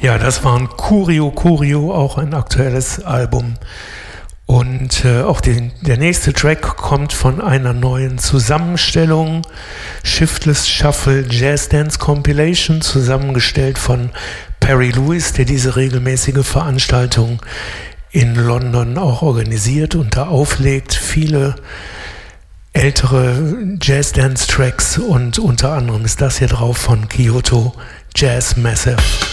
Ja, das war Curio Curio, auch ein aktuelles Album. Und auch der nächste Track kommt von einer neuen Zusammenstellung, Shiftless Shuffle Jazz Dance Compilation, zusammengestellt von Perry Lewis, der diese regelmäßige Veranstaltung in London auch organisiert und da auflegt. Viele ältere Jazz-Dance-Tracks und unter anderem ist das hier drauf von Kyoto Jazz Massive.